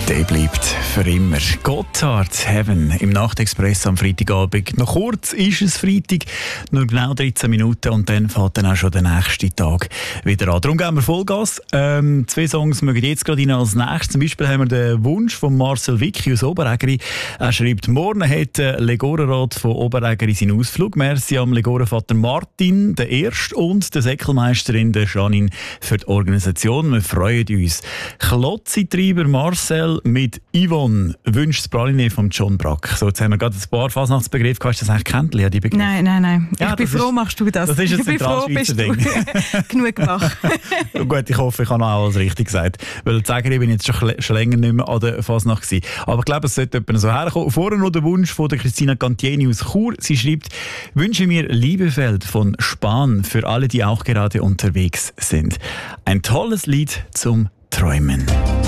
Der bleibt für immer. Gotthard Heaven im Nachtexpress am Freitagabend. Noch kurz ist es Freitag, nur genau 13 Minuten und dann fährt dann auch schon der nächste Tag wieder an. Darum geben wir Vollgas. 2 Songs mögen jetzt gerade rein als nächstes. Zum Beispiel haben wir den Wunsch von Marcel Wicki aus Oberägeri. Er schreibt, morgen hat der Legorenrat von Oberägeri seinen Ausflug. Merci am Legorenvater Martin, der Erste, und der Säckelmeisterin der Janine für die Organisation. Wir freuen uns. Klotzitreiber Marcel mit Yvonne wünscht das Praline von John Brack. So, jetzt haben wir gerade ein paar Fasnachtsbegriffe. Hast du das eigentlich kennt, Lea, die Begriffe? Nein. Ja, ich bin froh, machst du das. Das ist ein Zentralschweizer Ding. Genug gemacht. Gut, ich hoffe, ich habe auch alles richtig gesagt. Weil sagen, ich bin jetzt schon länger nicht mehr an der Fasnacht gewesen. Aber ich glaube, es sollte jemand so herkommen. Vorher noch der Wunsch von der Christina Cantieni aus Chur. Sie schreibt, wünsche mir Liebefeld von Spahn für alle, die auch gerade unterwegs sind. Ein tolles Lied zum Träumen.